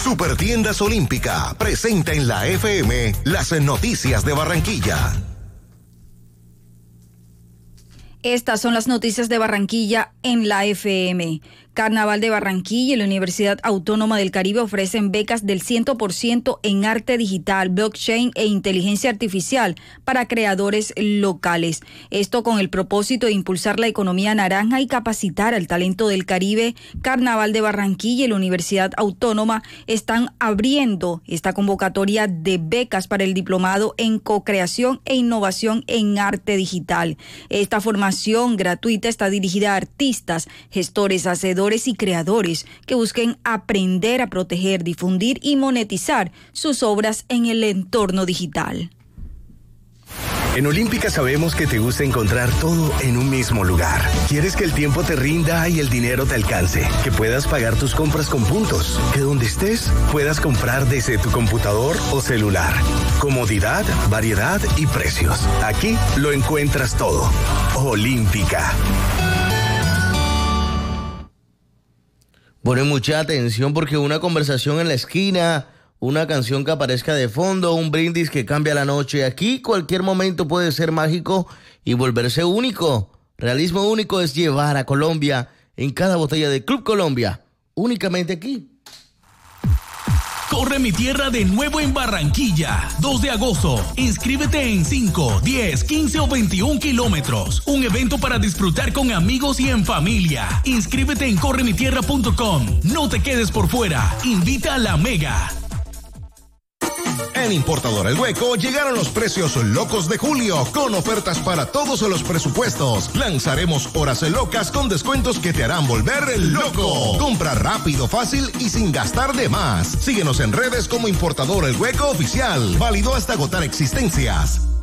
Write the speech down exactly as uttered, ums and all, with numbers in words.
Supertiendas Olímpica presenta en la F M las noticias de Barranquilla. Estas son las noticias de Barranquilla en la F M. Carnaval de Barranquilla y la Universidad Autónoma del Caribe ofrecen becas del cien por ciento en arte digital, blockchain e inteligencia artificial para creadores locales. Esto con el propósito de impulsar la economía naranja y capacitar al talento del Caribe. Carnaval de Barranquilla y la Universidad Autónoma están abriendo esta convocatoria de becas para el diplomado en co-creación e innovación en arte digital. Esta formación gratuita está dirigida a artistas, gestores, hacedores y creadores que busquen aprender a proteger, difundir y monetizar sus obras en el entorno digital. En Olímpica sabemos que te gusta encontrar todo en un mismo lugar. Quieres que el tiempo te rinda y el dinero te alcance, que puedas pagar tus compras con puntos, que donde estés puedas comprar desde tu computador o celular. Comodidad, variedad y precios. Aquí lo encuentras todo. Olímpica. Ponen mucha atención porque una conversación en la esquina, una canción que aparezca de fondo, un brindis que cambia la noche. Aquí cualquier momento puede ser mágico y volverse único. Realismo único es llevar a Colombia en cada botella de Club Colombia, únicamente aquí. Corre mi tierra de nuevo en Barranquilla, dos de agosto. Inscríbete en cinco, diez, quince o veintiún kilómetros. Un evento para disfrutar con amigos y en familia. Inscríbete en corre mi tierra punto com. No te quedes por fuera. Invita a la Mega. En Importador El Hueco llegaron los precios locos de julio con ofertas para todos los presupuestos. Lanzaremos horas locas con descuentos que te harán volver loco. Compra rápido, fácil y sin gastar de más. Síguenos en redes como Importador El Hueco Oficial. Válido hasta agotar existencias.